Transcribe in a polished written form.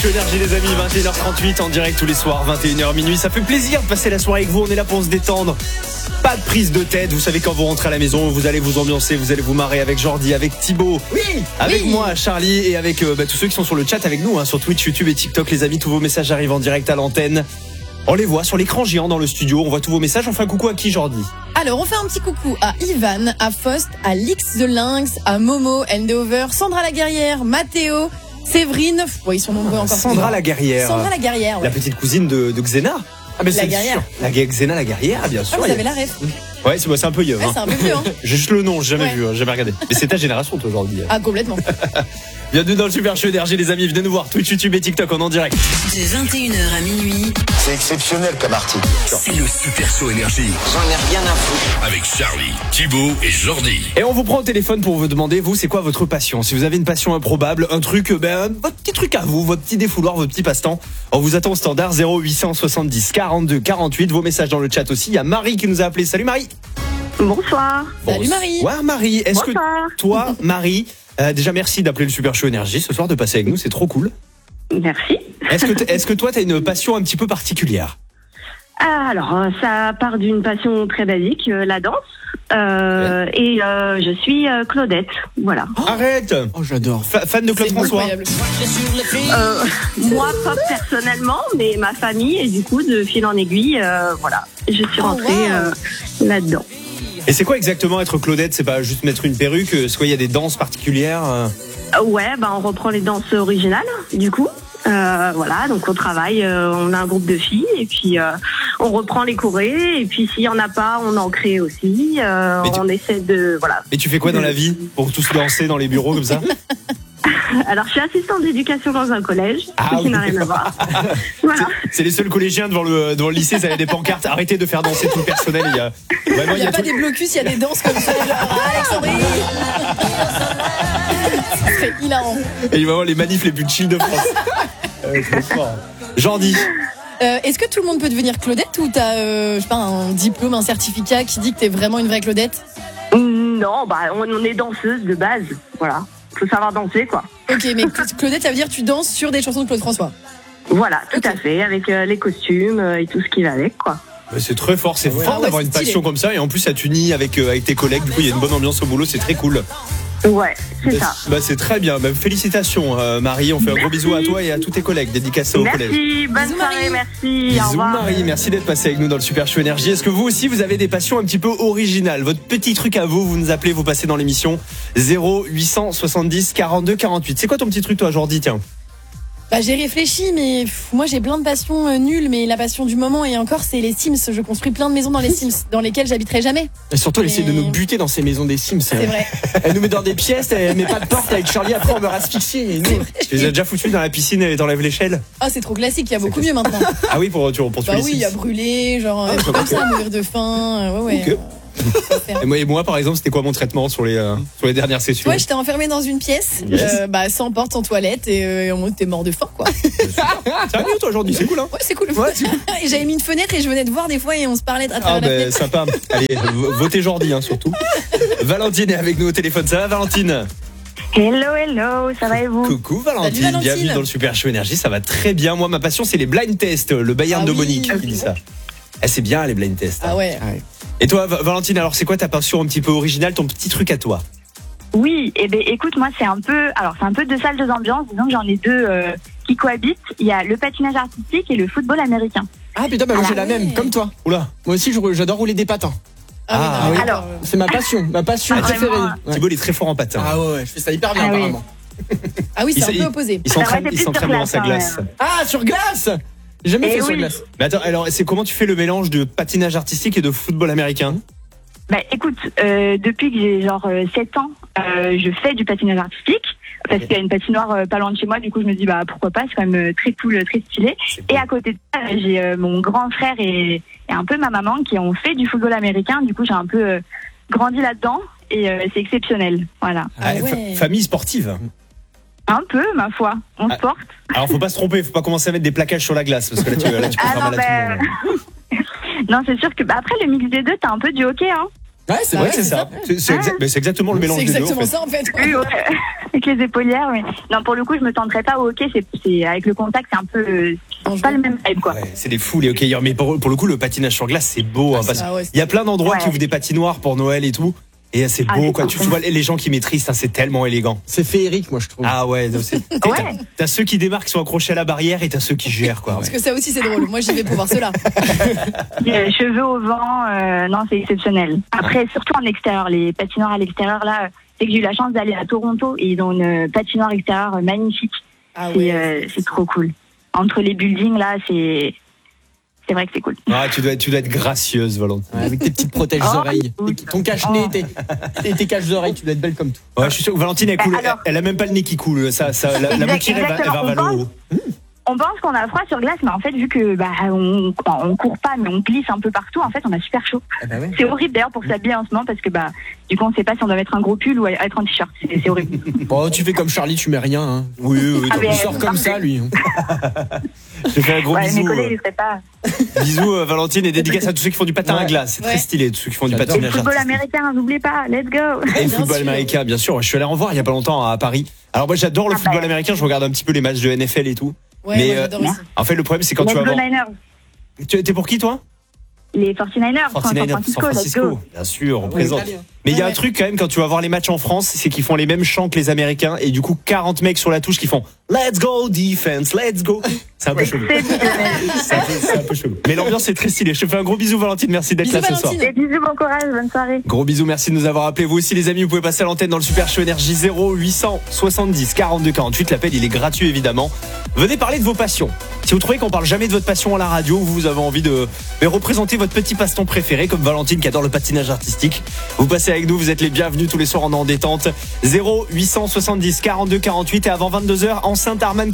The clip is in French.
Énergie les amis, 21h38 en direct tous les soirs, 21h minuit. Ça fait plaisir de passer la soirée avec vous, on est là pour se détendre. Pas de prise de tête, vous savez quand vous rentrez à la maison, vous allez vous ambiancer, vous allez vous marrer avec Jordi, avec Thibaut, avec moi, Charlie et avec tous ceux qui sont sur le chat avec nous, sur Twitch, YouTube et TikTok. Les amis, tous vos messages arrivent en direct à l'antenne. On les voit sur l'écran géant dans le studio, on voit tous vos messages. On fait un coucou à qui, Jordi? Alors, on fait un petit coucou à Ivan, à Faust, à Lix the Lynx, à Momo, Endover, Sandra la Guerrière, Mathéo, Séverine, ils sont nombreux encore. Sandra la Guerrière. Sandra la Guerrière, ouais. La petite cousine de Xena. Ah mais la Guerrière. Xena la Guerrière, bien sûr. Ah, vous avez la ref. Ouais, c'est un peu vieux. Ouais, c'est un peu vieux. J'ai juste le nom, j'ai jamais vu, jamais regardé. Mais c'est ta génération, toi, aujourd'hui. Ah, complètement. Bienvenue dans le Super Show Énergie, les amis. Venez nous voir Twitch, YouTube et TikTok en direct. De 21h à minuit. C'est exceptionnel comme article. C'est le Super Show Énergie. J'en ai rien à foutre. Avec Charlie, Thibaut et Jordi. Et on vous prend au téléphone pour vous demander, vous, c'est quoi votre passion? Si vous avez une passion improbable, un truc, votre petit truc à vous, votre petit défouloir, votre petit passe-temps. On vous attend au standard 0870 42 48. Vos messages dans le chat aussi. Il y a Marie qui nous a appelé. Salut Marie. Bonsoir. Salut Marie. Ouais, Marie. Est-ce Bonsoir. que toi, Marie, déjà merci d'appeler le Super Show Énergie ce soir, de passer avec nous, c'est trop cool. Merci. Est-ce que toi, t'as une passion un petit peu particulière? Alors, ça part d'une passion très basique, la danse. Et je suis Claudette, voilà. Arrête. Oh, j'adore. Fan de Claude C'est François. incroyable. Moi, pas personnellement, mais ma famille, et du coup, de fil en aiguille, voilà. Je suis rentrée là-dedans. Et c'est quoi exactement être Claudette? C'est pas juste mettre une perruque? Est-ce qu'il y a des danses particulières? Ouais, on reprend les danses originales, du coup. Voilà, donc on travaille, on a un groupe de filles et puis on reprend les chorés et puis s'il y en a pas, on en crée aussi. On essaie de voilà. Et tu fais quoi dans la vie pour tous danser dans les bureaux comme ça? Alors je suis assistante d'éducation dans un collège, Ah, qui n'a rien à voir. Voilà. C'est les seuls collégiens devant le lycée, ça avait des pancartes. Arrêtez de faire danser tout le personnel. Il n'y a pas des blocus, il y a des danses comme ça, genre Alexandrie. C'est hilarant. Et il va voir les manifs les plus chill de France. Trop fort. Jordi. Est-ce que tout le monde peut devenir Claudette ou t'as, je sais pas, un diplôme, un certificat qui dit que t'es vraiment une vraie Claudette? Non, on est danseuse de base, voilà. Faut savoir danser, quoi. Ok, mais Claudette, ça veut dire que tu danses sur des chansons de Claude François? Voilà, tout à fait, avec les costumes et tout ce qui va avec, quoi. C'est très fort, c'est fort ouais, d'avoir c'est une stylé. passion comme ça et en plus ça t'unit avec tes collègues. Du coup, il y a une bonne ambiance au boulot, c'est très cool. Ouais, c'est ça. C'est très bien. Félicitations, Marie. On fait un gros bisou à toi et à tous tes collègues. Dédicacés au collège. Merci, bonne Bisous, soirée, Marie. merci. Au Bisous revoir. Marie, merci d'être passé avec nous dans le Super Show Énergie. Est-ce que vous aussi vous avez des passions un petit peu originales? Votre petit truc à vous, vous nous appelez, vous passez dans l'émission 0870 42 48. C'est quoi ton petit truc toi, Jordi? Tiens. J'ai réfléchi, mais moi j'ai plein de passions nulles, mais la passion du moment et encore c'est les Sims. Je construis plein de maisons dans les Sims, dans lesquelles j'habiterai jamais. Et surtout, elle essaie de nous buter dans ces maisons des Sims. C'est vrai. Elle nous met dans des pièces, elle met pas de porte avec Charlie, après on meurt asphyxié. Et nous... Tu les as déjà foutus dans la piscine et t'enlèves l'échelle? Ah, c'est trop classique, il y a beaucoup mieux maintenant. Ah oui, pour tuer Bah les oui, il y a Sims. brûlé, genre comme ça, mourir de faim. Ouais. Ok. Et moi, par exemple, c'était quoi mon traitement sur les dernières sessions? Ouais, j'étais enfermée dans une pièce, Yes. sans porte, sans toilette, et on était mort de faim, quoi. Ça va mieux toi aujourd'hui, c'est cool hein? Ouais, c'est cool. Ouais, c'est Et j'avais mis une fenêtre et je venais de voir des fois et on se parlait à travers Ah la fenêtre. sympa. Allez, votez Jordi surtout. Valentine est avec nous au téléphone. Ça va Valentine? Hello, ça va et vous? Coucou Valentine. Salut, Valentine. Bienvenue dans le Super Show Énergie, ça va très bien. Moi ma passion c'est les blind tests, le Bayern Ah de oui. Monique qui dit ça. C'est bien les blind tests. Ah ouais. Et toi Valentine, alors c'est quoi ta passion un petit peu originale, ton petit truc à toi? Oui, écoute, moi c'est un peu deux salles, deux ambiances. Disons que j'en ai deux qui cohabitent. Il y a le patinage artistique et le football américain. Ah putain, moi j'ai la ouais. même, comme toi. Oula. Moi aussi, j'adore rouler des patins. Ah oui. Alors, C'est ma passion préférée. vraiment, Ouais. Thibaut il est très fort en patin. Ah ouais, je fais ça hyper bien Ah oui. apparemment. Ah oui, c'est un Il- peu opposé. Il s'entraîne, Ah ouais, il c'est plus s'entraîne sur dans sa glace, glace. Ah, sur glace. J'ai jamais Eh fait sur oui. glace. Mais attends, alors c'est comment tu fais le mélange de patinage artistique et de football américain? écoute, depuis que j'ai 7 ans, je fais du patinage artistique. Parce qu'il y a une patinoire pas loin de chez moi, du coup je me dis pourquoi pas, c'est quand même très cool, très stylé. Et à côté de ça, j'ai mon grand frère et un peu ma maman qui ont fait du football américain, du coup j'ai un peu grandi là-dedans et c'est exceptionnel, voilà. Ah ouais. Famille sportive. Un peu, ma foi, on se porte. Alors faut pas se tromper, faut pas commencer à mettre des plaquages sur la glace parce que là tu peux Ah faire non, mal à tout le monde. Non, c'est sûr que après le mix des deux, t'as un peu du hockey, hein. Ouais, c'est Ouais, vrai. c'est ça. C'est exactement le mélange C'est des deux. exactement En fait. ça en fait. Oui, ouais. avec les épaulières. Mais non, pour le coup, je me tenterais pas au hockey. C'est avec le contact, c'est un peu pas le même vibe, quoi. Ouais, c'est des fous les hockeyeurs, mais pour le coup, le patinage sur glace, c'est beau. Hein, parce qu'il y a plein d'endroits qui ouvrent des patinoires pour Noël et tout. Et c'est beau, quoi. Tu vois les gens qui maîtrisent, hein, c'est tellement élégant. C'est féerique, moi, je trouve. Ah ouais, t'as ceux qui démarquent, qui sont accrochés à la barrière, et t'as ceux qui gèrent, quoi. Parce que ça aussi, c'est drôle. Moi, j'y vais pour voir cela. Cheveux au vent, non, c'est exceptionnel. Après, surtout en extérieur, les patinoires à l'extérieur, là, c'est que j'ai eu la chance d'aller à Toronto et ils ont une patinoire extérieure magnifique. C'est trop cool. Entre les buildings, là, c'est vrai que c'est cool. Ah, tu dois être gracieuse, Valentine. Ouais, avec tes petites protèges-oreilles. Ton cache-nez et tes caches-oreilles, tu dois être belle comme tout. Ouais, je suis sûr que Valentine, elle a même pas le nez qui coule. La mouquille, elle va vers le haut. On pense qu'on a froid sur glace, mais en fait, vu que on court pas, mais on glisse un peu partout, en fait, on a super chaud. Ouais. C'est horrible d'ailleurs pour s'habiller en ce moment, parce que du coup, on sait pas si on doit mettre un gros pull ou être en t-shirt. C'est horrible. Bon, tu fais comme Charlie, tu mets rien. Hein. Oui. Il sort comme ça, lui. Je fais un gros bisou. Mes collègues, ils seraient pas. Bisous, Valentine, et dédicace à tous ceux qui font du patin à glace. C'est très stylé, tous ceux qui font du patinage. Et le football américain, n'oubliez pas, let's go. Et le football américain, bien sûr. Je suis allé en voir il y a pas longtemps à Paris. Alors moi, j'adore le football américain. Je regarde un petit peu les matchs de NFL et tout. Ouais, mais en fait, le problème, c'est quand tu vas voir. T'es pour qui, toi? Les 49ers, San Francisco. Bien sûr, on présente. Mais il y a un truc quand même, quand tu vas voir les matchs en France, c'est qu'ils font les mêmes chants que les Américains, et du coup 40 mecs sur la touche qui font Let's go defense, let's go. C'est un peu chelou. C'est un peu chelou. Mais l'ambiance est très stylée. Je te fais un gros bisou, Valentine, merci d'être là ce soir. Et bisous, bon courage, bonne soirée. Gros bisous, merci de nous avoir appelés. Vous aussi les amis, vous pouvez passer à l'antenne dans le Super Show Énergie 0870 42 48. L'appel il est gratuit évidemment. Venez parler de vos passions. Si vous trouvez qu'on parle jamais de votre passion à la radio, vous avez envie de représenter votre petit passe-temps préféré, comme Valentine qui adore le patinage artistique, vous passez avec nous, vous êtes les bienvenus tous les soirs en détente. 0870 42 48 et avant 22h, enceinte Arman